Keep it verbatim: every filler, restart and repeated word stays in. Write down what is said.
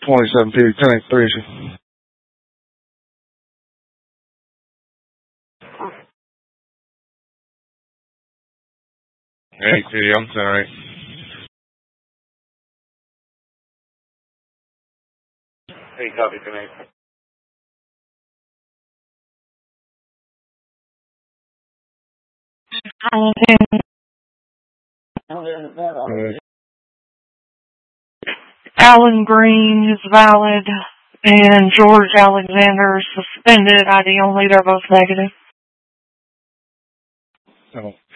twenty-seven fifty, ten eighty-three issue. Hey, City, I'm sorry. Hey, copy, tonight. Alan Green is valid, and George Alexander is suspended. I D only, they're both negative. Oh.